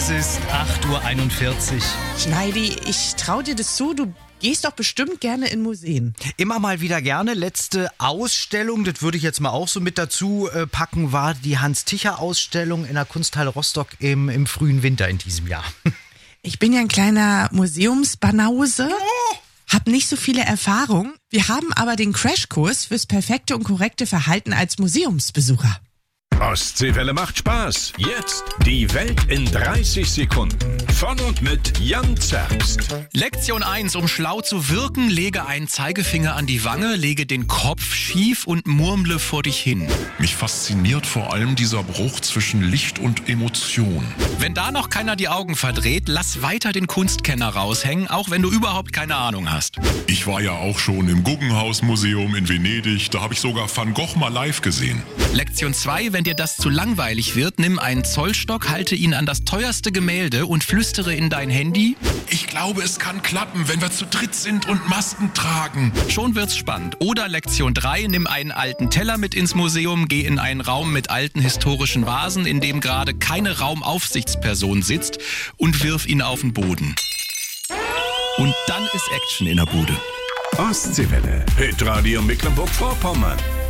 Es ist 8:41 Uhr. Schneidi, ich trau dir das zu, du gehst doch bestimmt gerne in Museen. Immer mal wieder gerne. Letzte Ausstellung, das würde ich jetzt mal auch so mit dazu packen, war die Hans-Ticher-Ausstellung in der Kunsthalle Rostock im frühen Winter in diesem Jahr. Ich bin ja ein kleiner Museumsbanause, hab nicht so viele Erfahrungen. Wir haben aber den Crashkurs fürs perfekte und korrekte Verhalten als Museumsbesucher. Ostseewelle macht Spaß. Jetzt die Welt in 30 Sekunden. Von und mit Jan Zerbst. Lektion 1. Um schlau zu wirken, lege einen Zeigefinger an die Wange, lege den Kopf schief und murmle vor dich hin. Mich fasziniert vor allem dieser Bruch zwischen Licht und Emotion. Wenn da noch keiner die Augen verdreht, lass weiter den Kunstkenner raushängen, auch wenn du überhaupt keine Ahnung hast. Ich war ja auch schon im Guggenhaus-Museum in Venedig. Da habe ich sogar Van Gogh mal live gesehen. Lektion 2. Wenn dir das zu langweilig wird, nimm einen Zollstock, halte ihn an das teuerste Gemälde und flüstere in dein Handy. Ich glaube, es kann klappen, wenn wir zu dritt sind und Masken tragen. Schon wird's spannend. Oder Lektion 3. Nimm einen alten Teller mit ins Museum, geh in einen Raum mit alten historischen Vasen, in dem gerade keine Raumaufsichtsperson sitzt, und wirf ihn auf den Boden. Und dann ist Action in der Bude. Ostseewelle. Hitradio Mecklenburg-Vorpommern.